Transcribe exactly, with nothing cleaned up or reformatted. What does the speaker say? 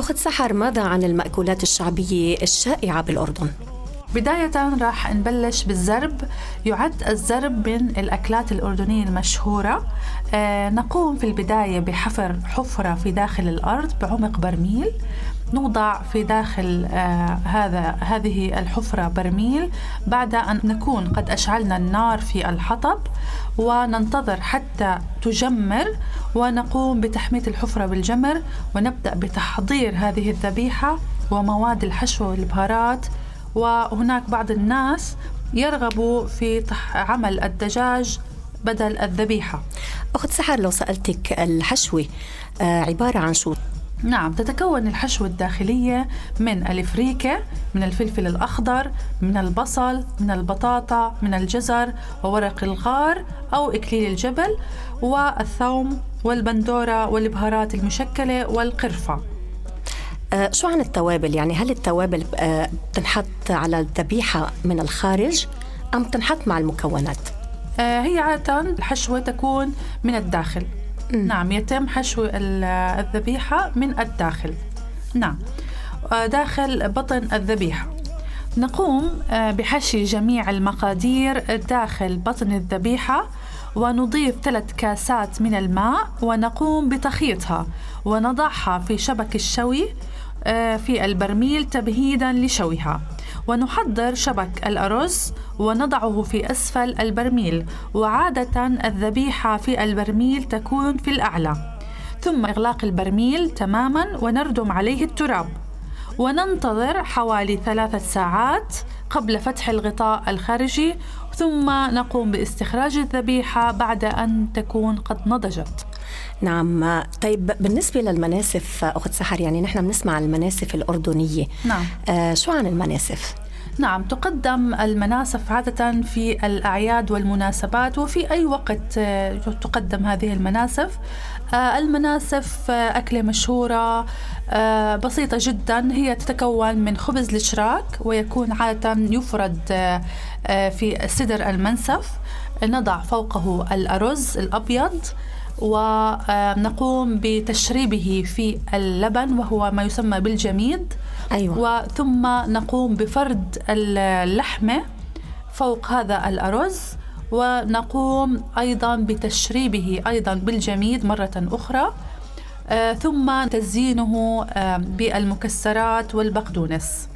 أخت سحر، ماذا عن المأكولات الشعبية الشائعة بالأردن؟ بداية راح نبلش بالزرب. يعد الزرب من الأكلات الأردنية المشهورة. آه نقوم في البداية بحفر حفرة في داخل الأرض بعمق برميل. نوضع في داخل آه هذا هذه الحفرة برميل بعد أن نكون قد أشعلنا النار في الحطب، وننتظر حتى تجمر، ونقوم بتحمية الحفرة بالجمر، ونبدأ بتحضير هذه الذبيحة ومواد الحشو والبهارات. وهناك بعض الناس يرغبوا في عمل الدجاج بدل الذبيحة. أخت سحر، لو سألتك الحشوة عبارة عن شو؟ نعم، تتكون الحشوة الداخلية من الفريكة، من الفلفل الأخضر، من البصل، من البطاطا، من الجزر وورق الغار أو إكليل الجبل، والثوم والبندورة والبهارات المشكلة والقرفة. آه شو عن التوابل؟ يعني هل التوابل آه بتنحط على الذبيحة من الخارج أم تنحط مع المكونات؟ آه هي عادة الحشوة تكون من الداخل. م. نعم، يتم حشو الذبيحة من الداخل. نعم، آه داخل بطن الذبيحة. نقوم آه بحشي جميع المقادير داخل بطن الذبيحة، ونضيف ثلاث كاسات من الماء، ونقوم بتخيطها ونضعها في شبك الشوي في البرميل تمهيداً لشويها. ونحضر شبك الأرز ونضعه في أسفل البرميل، وعادة الذبيحة في البرميل تكون في الأعلى. ثم إغلاق البرميل تماماً ونردم عليه التراب، وننتظر حوالي ثلاثة ساعات قبل فتح الغطاء الخارجي، ثم نقوم باستخراج الذبيحة بعد أن تكون قد نضجت. نعم. طيب، بالنسبة للمناسف أخت سحر، يعني نحن بنسمع المناسف الأردنية. نعم. آه شو عن المناسف؟ نعم، تقدم المناسف عادة في الأعياد والمناسبات، وفي أي وقت تقدم هذه المناسف. المناسف أكلة مشهورة بسيطة جدا. هي تتكون من خبز الشراك، ويكون عادة يفرد في صدر المنسف. نضع فوقه الأرز الأبيض، ونقوم بتشريبه في اللبن وهو ما يسمى بالجميد. أيوة. وثم نقوم بفرد اللحمة فوق هذا الأرز، ونقوم أيضا بتشريبه أيضا بالجميد مرة أخرى. آه ثم تزيينه آه بالمكسرات والبقدونس.